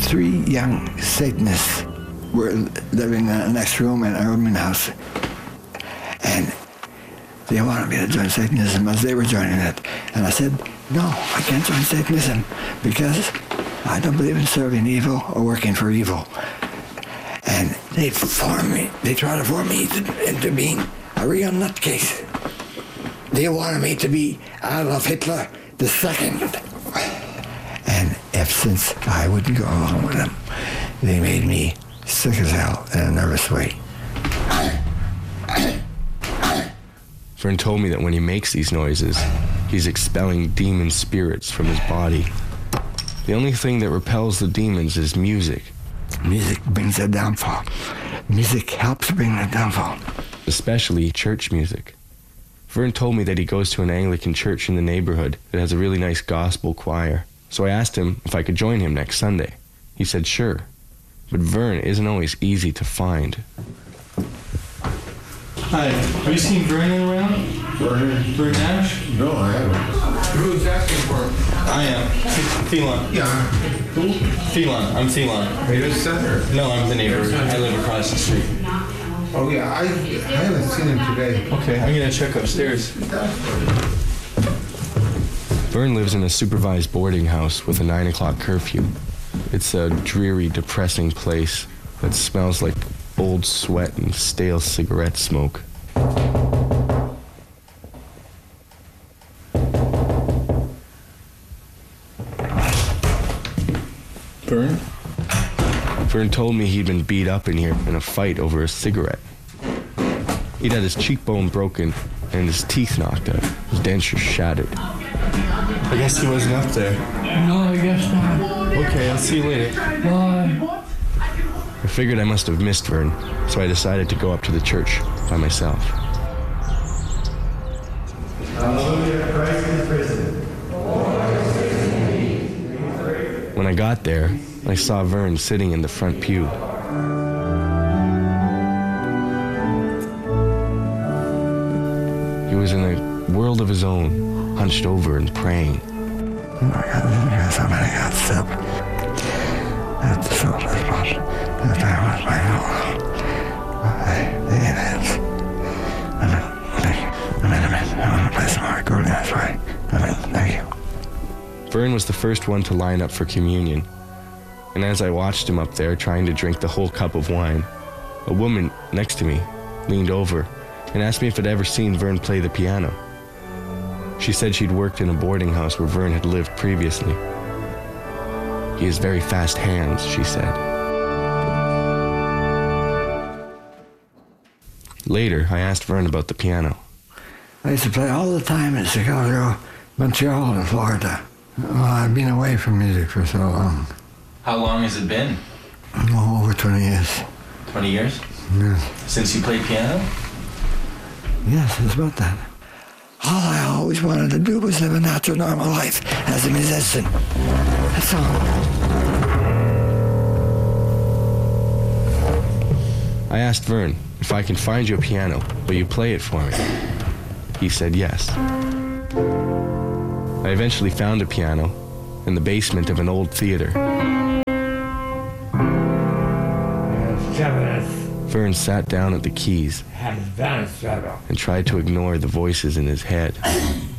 3 young Satanists were living in the next room in our rooming house. And they wanted me to join Satanism as they were joining it. And I said, no, I can't join Satanism because I don't believe in serving evil or working for evil. And they tried to form me into being a real nutcase. They wanted me to be Adolf Hitler II. And since I wouldn't go along with them, they made me sick as hell in a nervous way. Vern told me that when he makes these noises, he's expelling demon spirits from his body. The only thing that repels the demons is music. Music brings the downfall. Music helps bring the downfall. Especially church music. Vern told me that he goes to an Anglican church in the neighborhood that has a really nice gospel choir. So I asked him if I could join him next Sunday. He said sure. But Vern isn't always easy to find. Hi, have you seen Vernon around? Vern Nash? No, I haven't. Who's asking for him? I am. Thelon. Yeah. Who? Thelon. I'm Thelon. Are you the center? No, I'm the neighbor. I live across the street. Oh, yeah, I haven't seen him today. Okay, I'm gonna check upstairs. Vern lives in a supervised boarding house with a 9 o'clock curfew. It's a dreary, depressing place that smells like old sweat and stale cigarette smoke. Vern? Vern told me he'd been beat up in here in a fight over a cigarette. He'd had his cheekbone broken and his teeth knocked out. His dentures shattered. I guess he wasn't up there. No, I guess not. Okay, I'll see you later. Bye. I figured I must have missed Vern, so I decided to go up to the church by myself. Hallelujah, Christ in prison. When I got there, I saw Vern sitting in the front pew. He was in a world of his own, hunched over and praying. Oh my God, somebody got sick. At the shoulder spot. And that was my own. I want to play some more accordion, that's right. Thank you. Vern was the first one to line up for communion. And as I watched him up there trying to drink the whole cup of wine, a woman next to me leaned over and asked me if I'd ever seen Vern play the piano. She said she'd worked in a boarding house where Vern had lived previously. He has very fast hands, she said. Later, I asked Vern about the piano. I used to play all the time in Chicago, Montreal, and Florida. Well, I've been away from music for so long. How long has it been? Oh, over 20 years. 20 years? Yes. Since you played piano? Yes, it's about that. All I always wanted to do was live a natural, normal life as a musician. That's all. I asked Vern if I can find you a piano, will you play it for me? He said yes. I eventually found a piano in the basement of an old theater. Vern sat down at the keys and tried to ignore the voices in his head.